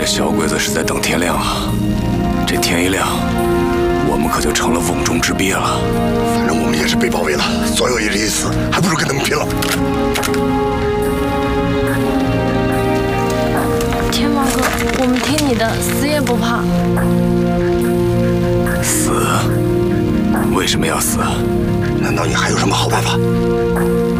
小鬼子是在等天亮啊！这天一亮，我们可就成了瓮中之鳖了。 反正我们也是被包围了，总有一日一死，还不如跟他们拼了。 天猫哥，我们听你的，死也不怕。 死？为什么要死？ 难道你还有什么好办法？